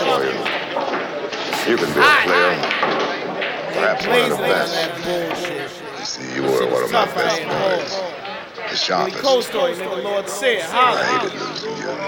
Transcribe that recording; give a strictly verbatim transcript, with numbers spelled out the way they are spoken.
for you. You can be a player, perhaps one of the best. You see, you were one of my best boys, the sharpest. I hated losing you.